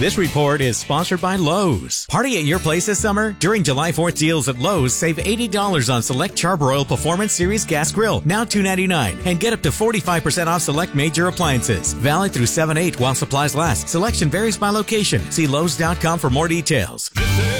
This report is sponsored by Lowe's. Party at your place this summer? During July 4th deals at Lowe's, save $80 on select Charbroil Performance Series gas grill, now $2.99, and get up to 45% off select major appliances. Valid through 7/8 while supplies last. Selection varies by location. See Lowe's.com for more details.